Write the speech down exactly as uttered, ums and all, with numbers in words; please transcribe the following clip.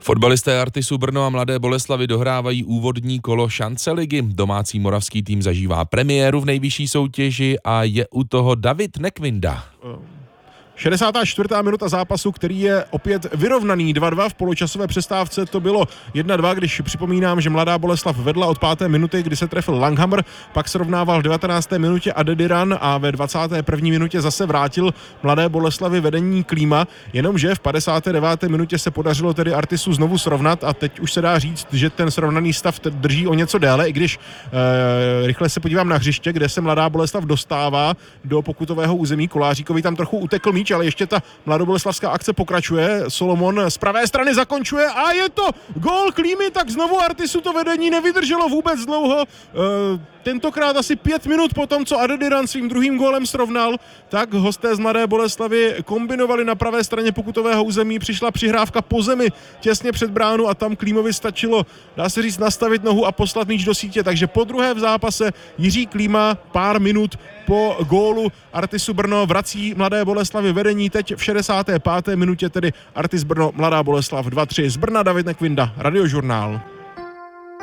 Fotbalisté Artisu Brno a Mladé Boleslavi dohrávají úvodní kolo šance ligy. Domácí moravský tým zažívá premiéru v nejvyšší soutěži a je u toho David Nekvinda. šedesátá čtvrtá minuta zápasu, který je opět vyrovnaný dva dva. V poločasové přestávce to bylo jedna dva, když připomínám, že Mladá Boleslav vedla od páté minuty, kdy se trefil Langhammer, pak srovnával v devatenácté minutě Adediran a ve dvacáté první minutě zase vrátil Mladé Boleslavi vedení Klíma, jenomže v padesáté deváté minutě se podařilo tedy Artisu znovu srovnat a teď už se dá říct, že ten srovnaný stav drží o něco déle, i když e, rychle se podívám na hřiště, kde se Mladá Boleslav dostává do pokutového území. Koláříkovi tam trochu utekl míč, ale ještě ta mladoboleslavská akce pokračuje. Solomon z pravé strany zakončuje a je to gól Klímy, tak znovu Artisu to vedení nevydrželo vůbec dlouho. E, tentokrát asi pět minut po tom, co Adediran svým druhým gólem srovnal, tak hosté z Mladé Boleslavy kombinovali na pravé straně pokutového území, přišla přihrávka po zemi těsně před bránu a tam Klímovi stačilo, dá se říct, nastavit nohu a poslat míč do sítě. Takže po druhé v zápase Jiří Klíma pár minut po gólu Artisu Brno vrací Mladé Boleslavi vedení. Teď v šedesáté páté minutě tedy Artis Brno, Mladá Boleslav dva tři. Z Brna David Nekvinda, Radiožurnál.